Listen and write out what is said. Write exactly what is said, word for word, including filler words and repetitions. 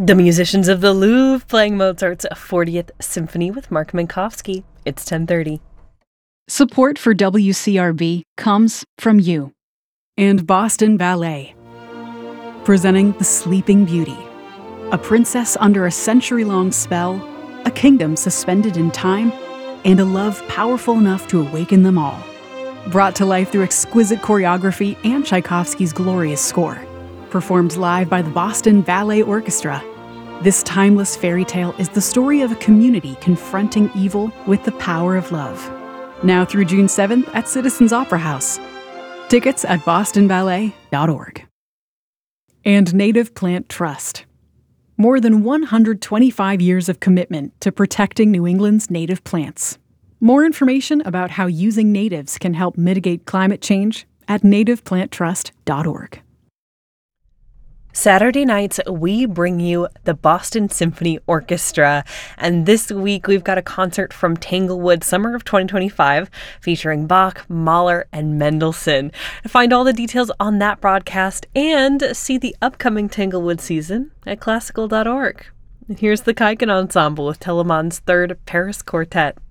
The musicians of the Louvre playing Mozart's fortieth Symphony with Mark Minkowski. It's ten thirty. Support for W C R B comes from you and Boston Ballet. Presenting The Sleeping Beauty, a princess under a century-long spell, a kingdom suspended in time, and a love powerful enough to awaken them all. Brought to life through exquisite choreography and Tchaikovsky's glorious score. Performed live by the Boston Ballet Orchestra. This timeless fairy tale is the story of a community confronting evil with the power of love. Now through June seventh at Citizens Opera House. Tickets at boston ballet dot org. And Native Plant Trust. More than one hundred twenty-five years of commitment to protecting New England's native plants. More information about how using natives can help mitigate climate change at native plant trust dot org. Saturday nights, we bring you the Boston Symphony Orchestra, and this week we've got a concert from Tanglewood Summer of twenty twenty-five featuring Bach, Mahler, and Mendelssohn. Find all the details on that broadcast and see the upcoming Tanglewood season at classical dot org. And here's the Kaiken Ensemble with Telemann's Third Paris Quartet.